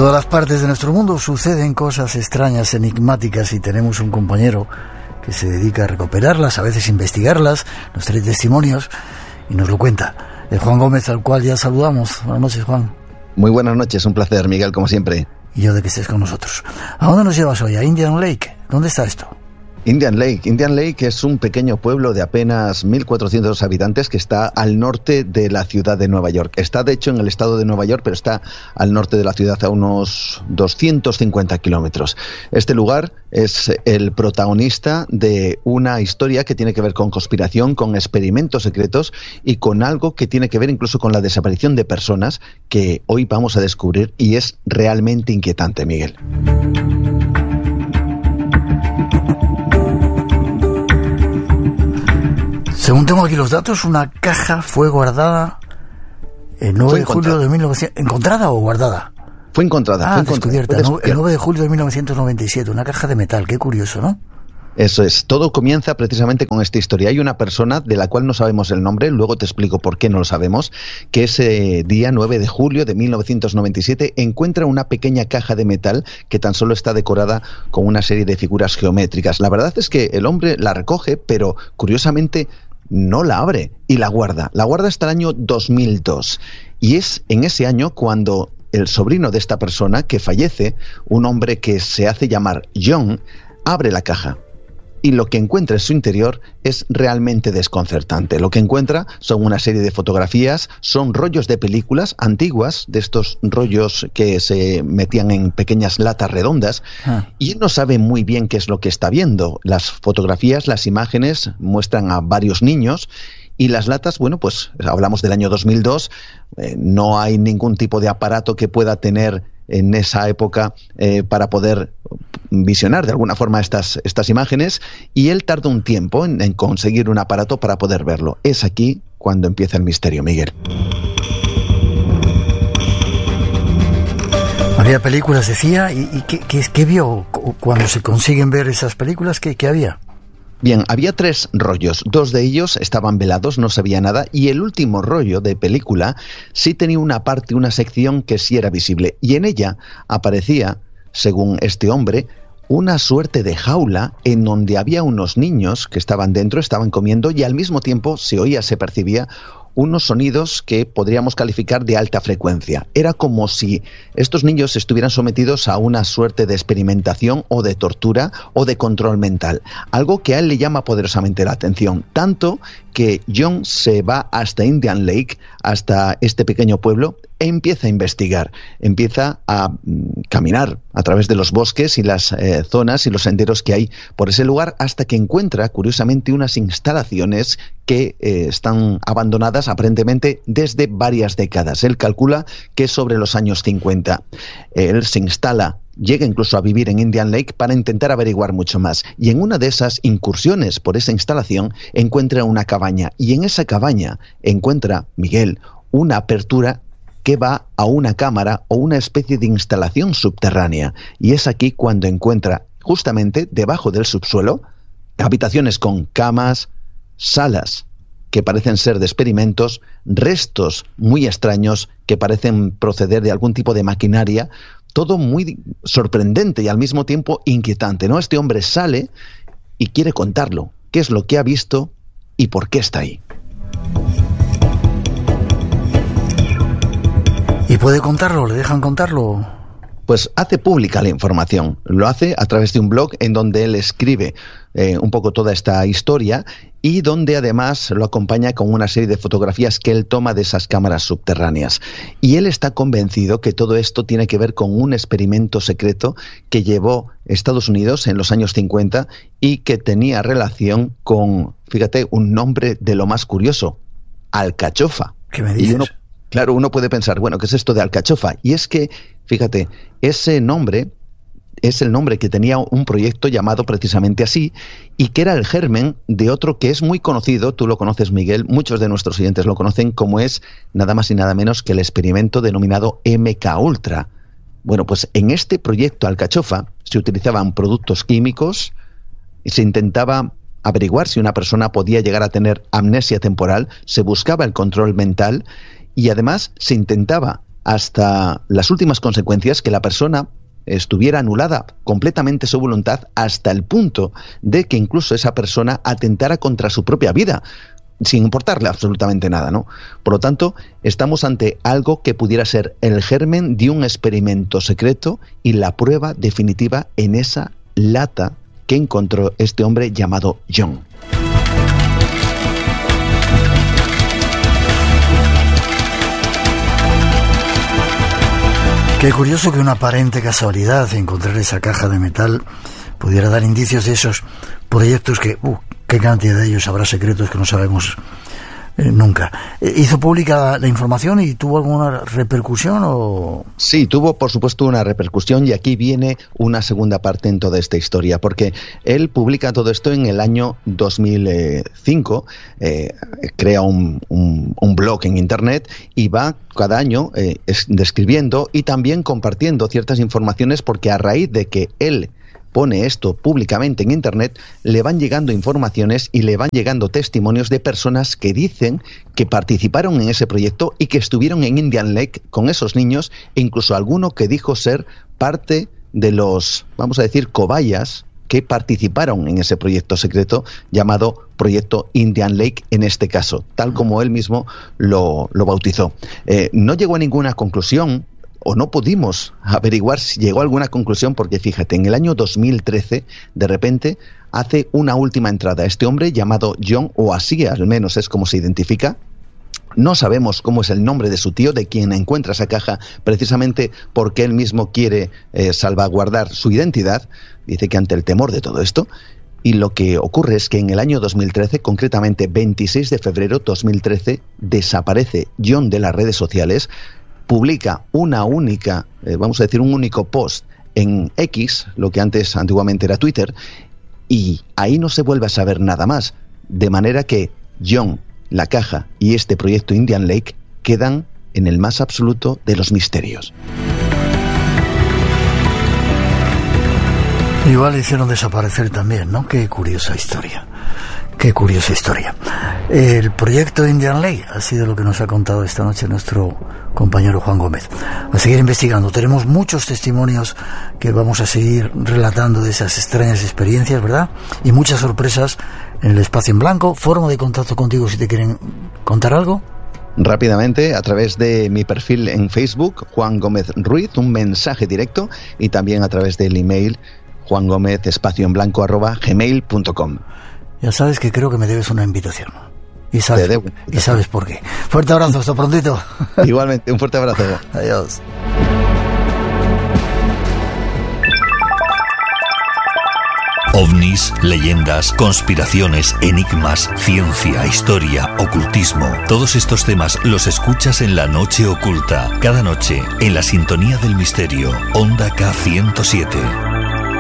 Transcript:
todas las partes de nuestro mundo suceden cosas extrañas, enigmáticas, y tenemos un compañero que se dedica a recuperarlas, a veces investigarlas, nos trae testimonios y nos lo cuenta. Juan Gómez, al cual ya saludamos. Buenas noches, Juan. Muy buenas noches, un placer, Miguel, como siempre. Y yo de que estés con nosotros. ¿A dónde nos llevas hoy? ¿A Indian Lake? ¿Dónde está esto? Indian Lake es un pequeño pueblo de apenas 1.400 habitantes que está al norte de la ciudad de Nueva York. Está, de hecho, en el estado de Nueva York, pero está al norte de la ciudad, a unos 250 kilómetros. Este lugar es el protagonista de una historia que tiene que ver con conspiración, con experimentos secretos y con algo que tiene que ver incluso con la desaparición de personas que hoy vamos a descubrir, y es realmente inquietante, Miguel. Según tengo aquí los datos, una caja fue guardada el 9 de julio de 1900... ¿Encontrada o guardada? Fue encontrada. Fue descubierta. El 9 de julio de 1997, una caja de metal. Qué curioso, ¿no? Eso es. Todo comienza precisamente con esta historia. Hay una persona de la cual no sabemos el nombre, luego te explico por qué no lo sabemos, que ese día 9 de julio de 1997 encuentra una pequeña caja de metal que tan solo está decorada con una serie de figuras geométricas. La verdad es que el hombre la recoge, pero curiosamente no la abre y la guarda. La guarda hasta el año 2002. Y es en ese año cuando el sobrino de esta persona que fallece, un hombre que se hace llamar John, abre la caja. Y lo que encuentra en su interior es realmente desconcertante. Lo que encuentra son una serie de fotografías, son rollos de películas antiguas, de estos rollos que se metían en pequeñas latas redondas, y él no sabe muy bien qué es lo que está viendo. Las fotografías, las imágenes muestran a varios niños, y las latas, bueno, pues hablamos del año 2002, no hay ningún tipo de aparato que pueda tener en esa época para poder visionar de alguna forma estas imágenes, y él tarda un tiempo en conseguir un aparato para poder verlo. Es aquí cuando empieza el misterio, Miguel. Había películas, decía, ¿y qué vio cuando se consiguen ver esas películas? ¿Qué había? Bien, había 3 rollos, 2 de ellos estaban velados, no se veía nada, y el último rollo de película sí tenía una parte, una sección que sí era visible, y en ella aparecía, según este hombre, una suerte de jaula en donde había unos niños que estaban dentro, estaban comiendo, y al mismo tiempo se oía, se percibía unos sonidos que podríamos calificar de alta frecuencia. Era como si estos niños estuvieran sometidos a una suerte de experimentación o de tortura o de control mental. Algo que a él le llama poderosamente la atención. Tanto que John se va hasta Indian Lake, hasta este pequeño pueblo, e empieza a investigar. Empieza a caminar a través de los bosques y las zonas y los senderos que hay por ese lugar, hasta que encuentra, curiosamente, unas instalaciones que están abandonadas aparentemente desde varias décadas. Él calcula que es sobre los años 50. Él se instala, llega incluso a vivir en Indian Lake para intentar averiguar mucho más. Y en una de esas incursiones por esa instalación encuentra una cabaña. Y en esa cabaña encuentra, Miguel, una apertura que va a una cámara o una especie de instalación subterránea. Y es aquí cuando encuentra, justamente debajo del subsuelo, habitaciones con camas, salas que parecen ser de experimentos, restos muy extraños que parecen proceder de algún tipo de maquinaria, todo muy sorprendente y al mismo tiempo inquietante, ¿no? Este hombre sale y quiere contarlo, qué es lo que ha visto y por qué está ahí. ¿Y puede contarlo? ¿Le dejan contarlo? Pues hace pública la información, lo hace a través de un blog en donde él escribe un poco toda esta historia, y donde además lo acompaña con una serie de fotografías que él toma de esas cámaras subterráneas. Y él está convencido que todo esto tiene que ver con un experimento secreto que llevó Estados Unidos en los años 50 y que tenía relación con, fíjate, un nombre de lo más curioso, alcachofa. ¿Qué me dices? Claro, uno puede pensar, bueno, ¿qué es esto de alcachofa? Y es que, fíjate, ese nombre es el nombre que tenía un proyecto llamado precisamente así, y que era el germen de otro que es muy conocido, tú lo conoces, Miguel, muchos de nuestros oyentes lo conocen, como es nada más y nada menos que el experimento denominado MKUltra. Bueno, pues en este proyecto alcachofa se utilizaban productos químicos y se intentaba averiguar si una persona podía llegar a tener amnesia temporal, se buscaba el control mental, y además se intentaba hasta las últimas consecuencias, que la persona estuviera anulada completamente su voluntad, hasta el punto de que incluso esa persona atentara contra su propia vida, sin importarle absolutamente nada, ¿no? Por lo tanto, estamos ante algo que pudiera ser el germen de un experimento secreto y la prueba definitiva en esa lata que encontró este hombre llamado John. Qué curioso que una aparente casualidad encontrar esa caja de metal pudiera dar indicios de esos proyectos que, qué cantidad de ellos habrá secretos que no sabemos nunca. ¿Hizo pública la información y tuvo alguna repercusión o...? Sí, tuvo por supuesto una repercusión, y aquí viene una segunda parte en toda esta historia, porque él publica todo esto en el año 2005, crea un blog en internet y va cada año describiendo y también compartiendo ciertas informaciones, porque a raíz de que él pone esto públicamente en internet, le van llegando informaciones y le van llegando testimonios de personas que dicen que participaron en ese proyecto y que estuvieron en Indian Lake con esos niños, e incluso alguno que dijo ser parte de los, vamos a decir, cobayas que participaron en ese proyecto secreto llamado Proyecto Indian Lake, en este caso, tal como él mismo lo bautizó. No llegó a ninguna conclusión, o no pudimos averiguar si llegó a alguna conclusión, porque fíjate, en el año 2013, de repente, hace una última entrada este hombre llamado John, o así al menos es como se identifica. No sabemos cómo es el nombre de su tío, de quien encuentra esa caja, precisamente porque él mismo quiere salvaguardar su identidad. Dice que ante el temor de todo esto. Y lo que ocurre es que en el año 2013, concretamente 26 de febrero 2013, desaparece John de las redes sociales. Publica una única, vamos a decir, un único post en X, lo que antiguamente era Twitter, y ahí no se vuelve a saber nada más. De manera que John, la caja y este proyecto Indian Lake quedan en el más absoluto de los misterios. Igual le hicieron desaparecer también, ¿no? Qué curiosa historia. Qué curiosa historia. El proyecto Indian Lake ha sido lo que nos ha contado esta noche nuestro compañero Juan Gómez. A seguir investigando. Tenemos muchos testimonios que vamos a seguir relatando de esas extrañas experiencias, ¿verdad? Y muchas sorpresas en el espacio en blanco. Forma de contacto contigo si te quieren contar algo. Rápidamente, a través de mi perfil en Facebook, Juan Gómez Ruiz, un mensaje directo, y también a través del email juangomez_en_blanco@gmail.com. Ya sabes que creo que me debes una invitación. Y sabes por qué. Fuerte abrazo, hasta prontito. Igualmente, un fuerte abrazo. Adiós. OVNIs, leyendas, conspiraciones, enigmas, ciencia, historia, ocultismo. Todos estos temas los escuchas en La Noche Oculta. Cada noche, en la sintonía del misterio. Onda K107.